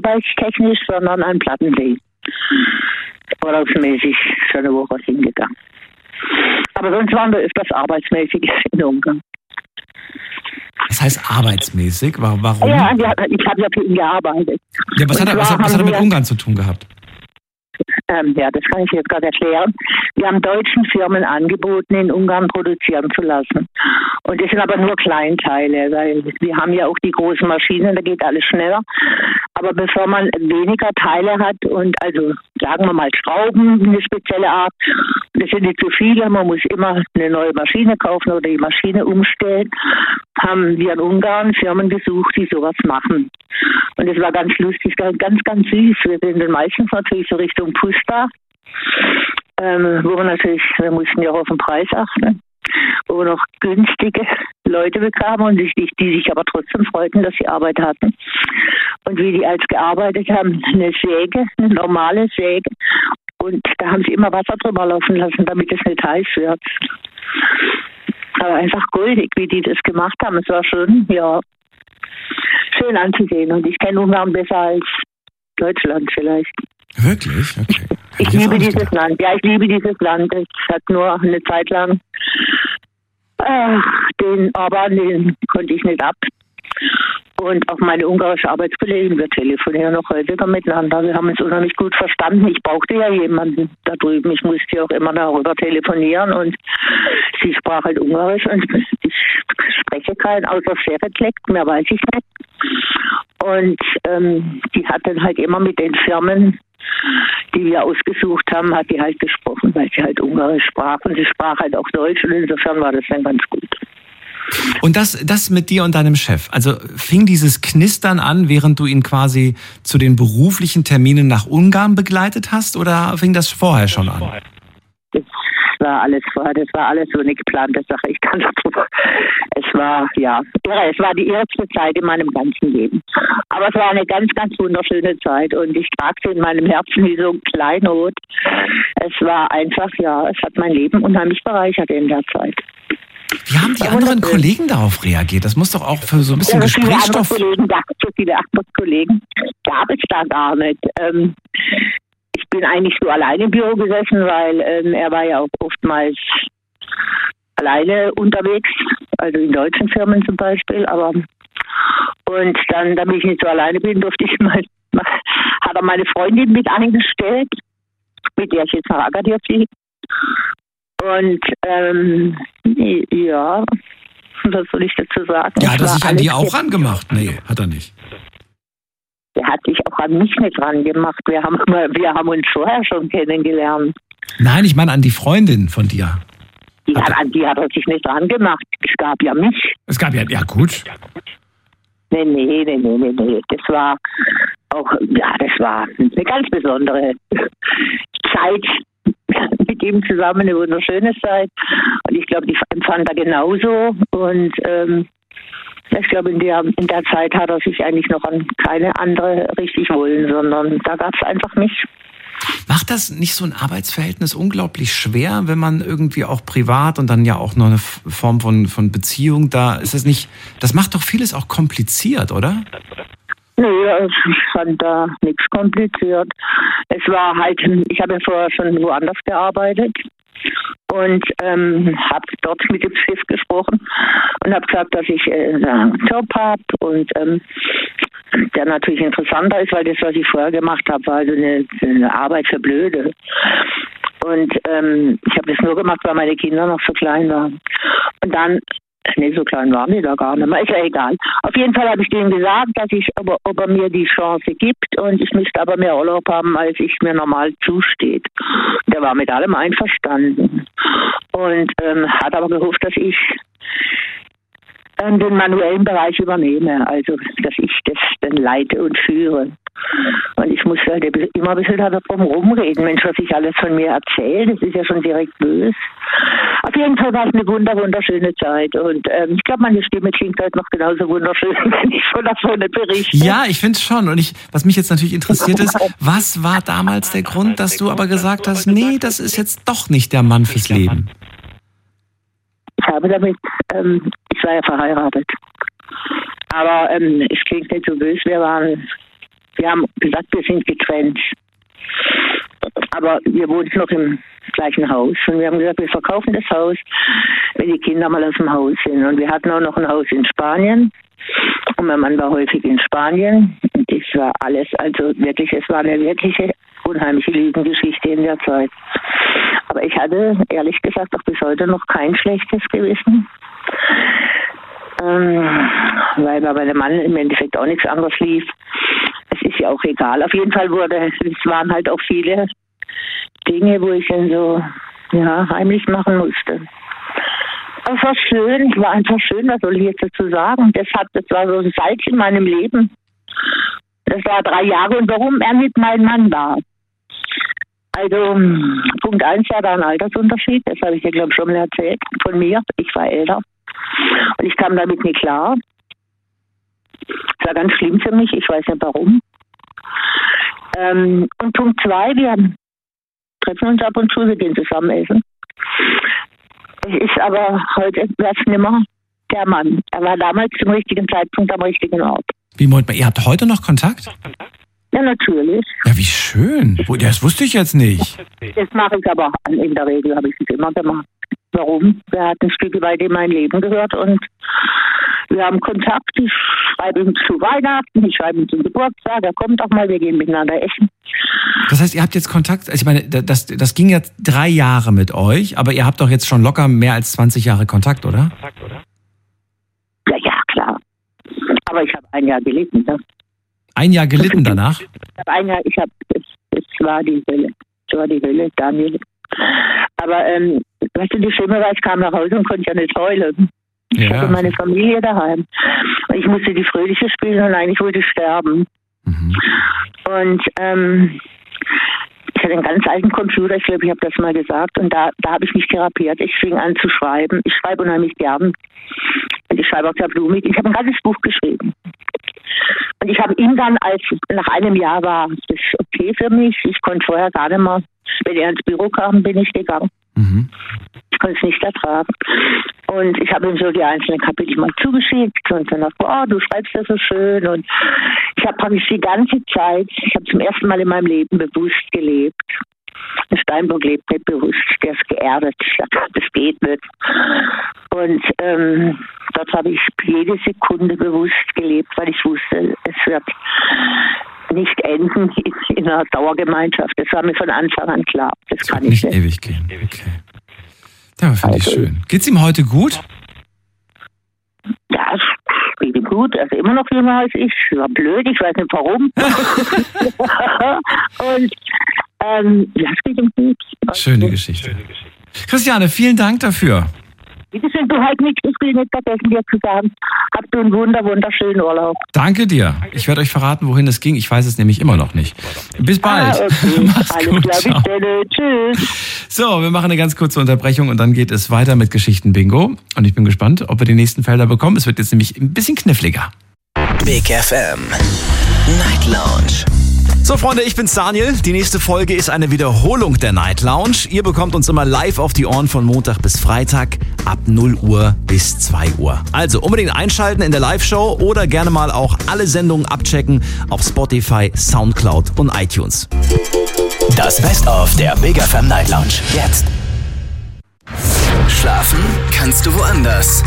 arbeitstechnisch, sondern an Plattensee. Urlaubsmäßig schon eine Woche hingegangen. Aber sonst waren wir öfters arbeitsmäßig in Ungarn. Das heißt arbeitsmäßig? Warum? Ja, ich habe ja für ihn gearbeitet. Ja, was hat er mit Ungarn zu tun gehabt? Ja, das kann ich jetzt gerade erklären. Wir haben deutschen Firmen angeboten, in Ungarn produzieren zu lassen. Und das sind aber nur Kleinteile, weil wir haben ja auch die großen Maschinen, da geht alles schneller. Aber bevor man weniger Teile hat und also sagen wir mal Schrauben, eine spezielle Art, das sind nicht zu viele, man muss immer eine neue Maschine kaufen oder die Maschine umstellen, haben wir in Ungarn Firmen gesucht, die sowas machen. Und das war ganz lustig, ganz, ganz süß. Wir sind dann meistens natürlich so Richtung Pusta, wo wir mussten ja auch auf den Preis achten, wo wir noch günstige Leute bekamen und die sich aber trotzdem freuten, dass sie Arbeit hatten. Und wie die als gearbeitet haben, eine Säge, eine normale Säge. Und da haben sie immer Wasser drüber laufen lassen, damit es nicht heiß wird. Aber einfach goldig, wie die das gemacht haben. Es war schon, ja, schön anzusehen. Und ich kenne Ungarn besser als Deutschland vielleicht. Wirklich? Okay. Ich liebe dieses Land. Ja, ich liebe dieses Land. Es hat nur eine Zeit lang den konnte ich nicht ab. Und auch meine ungarische Arbeitskollegen, wir telefonieren noch häufiger miteinander. Wir haben uns unheimlich gut verstanden. Ich brauchte ja jemanden da drüben. Ich musste ja auch immer darüber telefonieren und sie sprach halt Ungarisch und ich spreche kein, außer Seretlek, mehr weiß ich nicht. Und die hat dann halt immer mit den Firmen, die wir ausgesucht haben, hat die halt gesprochen, weil sie halt Ungarisch sprach und sie sprach halt auch Deutsch und insofern war das dann ganz gut. Und das mit dir und deinem Chef, also fing dieses Knistern an, während du ihn quasi zu den beruflichen Terminen nach Ungarn begleitet hast oder fing das vorher schon an? Das war alles vorher, das war alles so eine geplante Sache. Es war die erste Zeit in meinem ganzen Leben. Aber es war eine ganz, ganz wunderschöne Zeit und ich trage sie in meinem Herzen wie so ein Kleinod. Es war einfach, es hat mein Leben unheimlich bereichert in der Zeit. Wie haben die anderen Kollegen darauf reagiert? Das muss doch auch für so ein bisschen Gesprächsstoff... So viele andere Kollegen gab es da gar nicht. Ich bin eigentlich so alleine im Büro gesessen, weil er war ja auch oftmals alleine unterwegs, also in deutschen Firmen zum Beispiel. Und dann, damit ich nicht so alleine bin, hat er meine Freundin mit eingestellt, mit der ich jetzt nach Agadir fliege. Und was soll ich dazu sagen? Ja, hat er sich an die auch rangemacht? Nee, hat er nicht. Er hat sich auch an mich nicht rangemacht. Wir haben uns vorher schon kennengelernt. Nein, ich meine an die Freundin von dir. An die hat er sich nicht rangemacht. Es gab ja mich. Es gab ja gut. Nee. Das war eine ganz besondere Zeit. Mit ihm zusammen eine wunderschöne Zeit. Und ich glaube, die empfand er genauso. Und ich glaube, in der Zeit hat er sich eigentlich noch an keine andere richtig wollen, sondern da gab es einfach mich. Macht das nicht so ein Arbeitsverhältnis unglaublich schwer, wenn man irgendwie auch privat und dann ja auch noch eine Form von Beziehung da ist? Das macht doch vieles auch kompliziert, oder? Nee, ich fand da nichts kompliziert. Es war halt, ich habe ja vorher schon woanders gearbeitet und habe dort mit dem Chef gesprochen und habe gesagt, dass ich einen Job habe und der natürlich interessanter ist, weil das, was ich vorher gemacht habe, war also eine Arbeit für Blöde. Und ich habe das nur gemacht, weil meine Kinder noch so klein waren. Und dann so klein waren die da gar nicht mehr. Ist ja egal. Auf jeden Fall habe ich denen gesagt, dass ob er mir die Chance gibt und ich müsste aber mehr Urlaub haben, als ich mir normal zusteht. Der war mit allem einverstanden. Und hat aber gehofft, dass ich den manuellen Bereich übernehme. Also, dass ich das dann leite und führe. Und ich muss halt immer ein bisschen darum rumreden. Mensch, was ich alles von mir erzähle, das ist ja schon direkt böse. Auf jeden Fall war es eine wunderschöne Zeit. Und ich glaube, meine Stimme klingt halt noch genauso wunderschön, wenn ich von davon berichte. Ja, ich finde es schon. Und was mich jetzt natürlich interessiert ist, was war damals der Grund, dass du aber gesagt hast, nee, das ist jetzt doch nicht der Mann fürs Leben? Ich war ja verheiratet. Aber es klingt nicht so böse, wir waren Wir haben gesagt, wir sind getrennt. Aber wir wohnen noch im gleichen Haus. Und wir haben gesagt, wir verkaufen das Haus, wenn die Kinder mal aus dem Haus sind. Und wir hatten auch noch ein Haus in Spanien. Und mein Mann war häufig in Spanien. Und das war alles, also wirklich, es war eine wirkliche unheimliche Lügengeschichte in der Zeit. Aber ich hatte, ehrlich gesagt, auch bis heute noch kein schlechtes Gewissen. Weil bei meinem Mann im Endeffekt auch nichts anderes lief. Es ist ja auch egal. Auf jeden Fall es waren halt auch viele Dinge, wo ich dann so, heimlich machen musste. Aber es war schön, es war einfach schön, was soll ich jetzt dazu sagen? Das war so ein Salz in meinem Leben. Das war 3 Jahre und warum er nicht mein Mann war. Also, Punkt 1 war da ein Altersunterschied, das habe ich dir, glaube ich, schon mal erzählt, von mir. Ich war älter und ich kam damit nicht klar. Das war ganz schlimm für mich, ich weiß nicht warum. Und Punkt 2, wir treffen uns ab und zu, wir gehen zusammen essen. Es ist aber heute etwas nimmer der Mann. Er war damals zum richtigen Zeitpunkt am richtigen Ort. Wie meint man, ihr habt heute noch Kontakt? Ja, natürlich. Ja, wie schön. Das wusste ich jetzt nicht. Das mache ich aber in der Regel, habe ich es immer gemacht. Warum? Er hat ein Stück weit in mein Leben gehört und wir haben Kontakt. Ich schreibe ihm zu Weihnachten, ich schreibe ihm zum Geburtstag, er kommt auch mal, wir gehen miteinander essen. Das heißt, ihr habt jetzt Kontakt, also ich meine, das ging jetzt 3 Jahre mit euch, aber ihr habt doch jetzt schon locker mehr als 20 Jahre Kontakt, oder? Ja, klar. Aber ich habe 1 Jahr gelitten. Ne? 1 Jahr gelitten danach? Es war die Hölle. Es war die Hölle, Daniel. Aber, weißt du, die Schlimme war, ich kam nach Hause und konnte ja nicht heulen. Ich hatte meine Familie daheim. Und ich musste die Fröhliche spielen und eigentlich wollte ich sterben. Mhm. Und ich hatte einen ganz alten Computer, ich glaube, ich habe das mal gesagt, und da habe ich mich therapiert. Ich fing an zu schreiben. Ich schreibe unheimlich gern. Und ich schreibe auch sehr blumig. Ich habe ein ganzes Buch geschrieben. Und ich habe ihn dann, nach einem Jahr war das okay für mich. Ich konnte vorher gar nicht mehr, wenn er ins Büro kam, bin ich gegangen. Mhm. Ich konnte es nicht ertragen. Und ich habe ihm so die einzelnen Kapitel mal zugeschickt und dann dachte, du schreibst das so schön. Und ich habe praktisch die ganze Zeit, ich habe zum ersten Mal in meinem Leben bewusst gelebt. Steinbock lebt nicht bewusst, der ist geerdet, das geht nicht. Und dort habe ich jede Sekunde bewusst gelebt, weil ich wusste, es wird nicht enden in einer Dauergemeinschaft. Das war mir von Anfang an klar. Das kann nicht ewig gehen. Okay. Ja, finde ich schön. Geht's ihm heute gut? Ja, es geht ihm gut. Also immer noch jünger als ich. War blöd, ich weiß nicht warum. Und ja, es geht ihm gut. Schöne Geschichte. Christiane, vielen Dank dafür. Bitte schön, du halt nicht, ich will nicht vergessen, dir zu sagen, habt du einen wunderschönen Urlaub. Danke dir. Ich werde euch verraten, wohin es ging. Ich weiß es nämlich immer noch nicht. Bis bald. Okay. Mach's gut. Ciao. Tschüss. So, wir machen eine ganz kurze Unterbrechung und dann geht es weiter mit Geschichten-Bingo. Und ich bin gespannt, ob wir die nächsten Felder bekommen. Es wird jetzt nämlich ein bisschen kniffliger. Big FM Night Lounge. So Freunde, ich bin's Daniel. Die nächste Folge ist eine Wiederholung der Night Lounge. Ihr bekommt uns immer live auf die Ohren von Montag bis Freitag ab 0 Uhr bis 2 Uhr. Also unbedingt einschalten in der Live-Show oder gerne mal auch alle Sendungen abchecken auf Spotify, Soundcloud und iTunes. Das Best-of der Big FM Night Lounge. Jetzt. Schlafen kannst du woanders.